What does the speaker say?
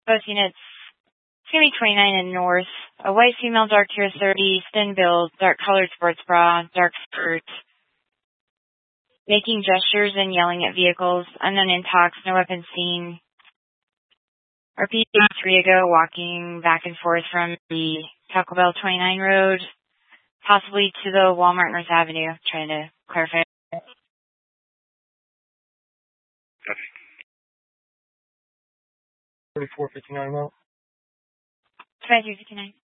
both units. It's going to be 29 in North. A white female, dark tier 30, thin build, dark colored sports bra, dark skirt. Making gestures and yelling at vehicles. Unknown in talks, no weapons seen. RP 3 ago, walking back and forth from the Taco Bell 29 road, possibly to the Walmart North Avenue, trying to clarify. 3459 out. 2359.